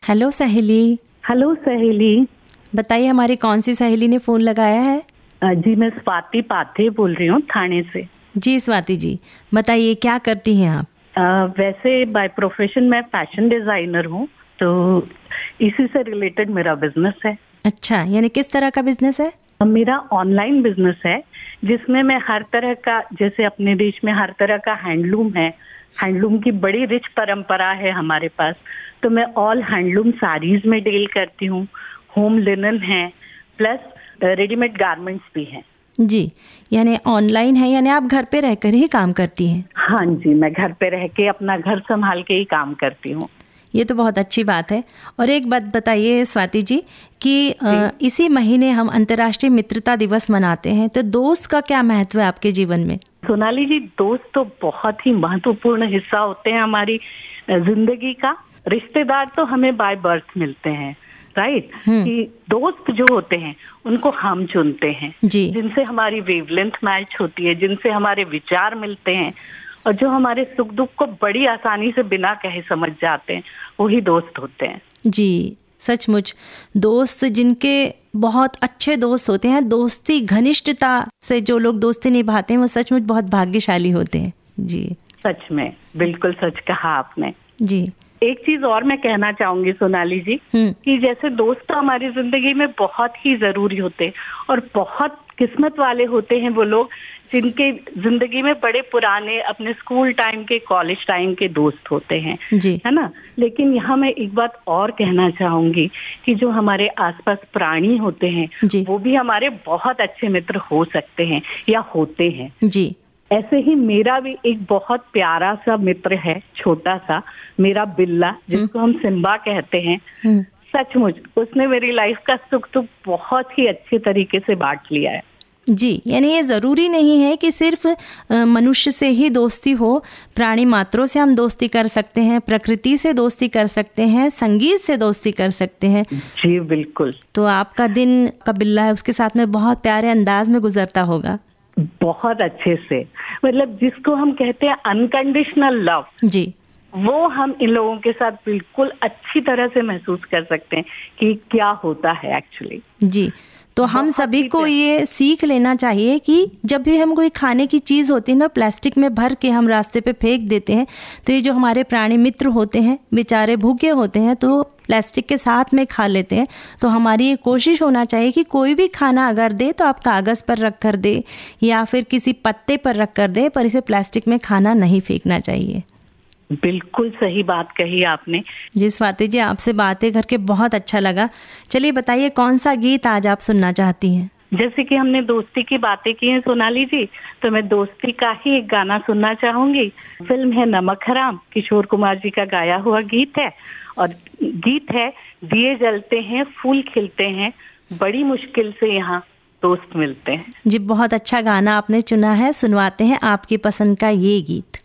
Hello सहेली। Hello सहेली। बताइए हमारी कौन सी सहेली ने फोन लगाया है? जी मैं स्वाति पाथे बोल रही हूँ थाने से। जी स्वाति जी, बताइए क्या करती हैं आप? वैसे बाय प्रोफेशन मैं फैशन डिजाइनर हूँ, तो इसी से रिलेटेड मेरा बिजनेस है। अच्छा, यानी किस तरह का बिजनेस है? मेरा ऑनलाइन बिजनेस है जिसमें मैं हर तरह का, जैसे अपने देश में हर तरह का हैंडलूम है, हैंडलूम की बड़ी रिच परंपरा है हमारे पास, तो मैं ऑल हैंडलूम साड़ीज में डील करती हूँ। होम लिनन है, प्लस रेडीमेड गारमेंट्स भी हैं। जी, यानी ऑनलाइन है, यानी आप घर पे रहकर ही काम करती हैं? हाँ जी, मैं घर पे रह के अपना घर संभाल के ही काम करती हूँ। ये तो बहुत अच्छी बात है। और एक बात बताइए स्वाति जी कि इसी महीने हम अंतर्राष्ट्रीय मित्रता दिवस मनाते हैं, तो दोस्त का क्या महत्व है आपके जीवन में? सोनाली जी, दोस्त तो बहुत ही महत्वपूर्ण हिस्सा होते हैं हमारी जिंदगी का। रिश्तेदार तो हमें बाय बर्थ मिलते हैं, राइट? कि दोस्त जो होते हैं उनको हम चुनते हैं, जिनसे हमारी वेवलेंथ मैच होती है, जिनसे हमारे विचार मिलते हैं और जो हमारे सुख दुख को बड़ी आसानी से बिना कहे समझ जाते हैं, वही दोस्त होते हैं। जी सचमुच, दोस्त जिनके बहुत अच्छे दोस्त होते हैं, दोस्ती घनिष्ठता से जो लोग दोस्ती निभाते हैं वो सचमुच बहुत भाग्यशाली होते हैं। जी सच में, बिल्कुल सच कहा आपने। जी एक चीज और मैं कहना चाहूंगी सोनाली जी, कि जैसे दोस्त हमारी जिंदगी में बहुत ही जरूरी होते हैं और बहुत किस्मत वाले होते हैं वो लोग जिनके जिंदगी में बड़े पुराने अपने स्कूल टाइम के, कॉलेज टाइम के दोस्त होते हैं, है ना? लेकिन यहाँ मैं एक बात और कहना चाहूंगी कि जो हमारे आसपास प्राणी होते हैं वो भी हमारे बहुत अच्छे मित्र हो सकते हैं या होते हैं। जी ऐसे ही मेरा भी एक बहुत प्यारा सा मित्र है, छोटा सा, मेरा बिल्ला, जिसको हम सिम्बा कहते हैं। सचमुच उसने मेरी लाइफ का सुख दुख बहुत ही अच्छे तरीके से बांट लिया है। जी, यानी ये ज़रूरी नहीं है कि सिर्फ मनुष्य से ही दोस्ती हो, प्राणी मात्रों से हम दोस्ती कर सकते हैं, प्रकृति से दोस्ती कर सकते हैं, संगीत से दोस्ती कर सकते हैं। जी बिल्कुल। तो आपका दिन का बिल्ला है, उसके साथ में बहुत प्यारे अंदाज में गुजरता होगा। बहुत अच्छे से, मतलब जिसको हम कहते हैं अनकंडीशनल लव, जी, वो हम इन लोगों के साथ बिल्कुल अच्छी तरह से महसूस कर सकते हैं कि क्या होता है एक्चुअली। जी, तो हम सभी को ये सीख लेना चाहिए कि जब भी हम कोई खाने की चीज़ होती है ना, प्लास्टिक में भर के हम रास्ते पे फेंक देते हैं, तो ये जो हमारे प्राणी मित्र होते हैं बेचारे भूखे होते हैं तो प्लास्टिक के साथ में खा लेते हैं। तो हमारी ये कोशिश होना चाहिए कि कोई भी खाना अगर दे तो आप कागज़ पर रख कर दे या फिर किसी पत्ते पर रख कर दे, पर इसे प्लास्टिक में खाना नहीं फेंकना चाहिए। बिल्कुल सही बात कही आपने। जी स्वाति जी, आपसे बातें करके बहुत अच्छा लगा। चलिए बताइए कौन सा गीत आज आप सुनना चाहती हैं? जैसे कि हमने दोस्ती की बातें की हैं सोनाली जी, तो मैं दोस्ती का ही एक गाना सुनना चाहूंगी। फिल्म है नमक हराम, किशोर कुमार जी का गाया हुआ गीत है और गीत है दिए जलते हैं फूल खिलते हैं, बड़ी मुश्किल से यहाँ दोस्त मिलते हैं। जी बहुत अच्छा गाना आपने चुना है, सुनवाते हैं आपकी पसंद का ये गीत।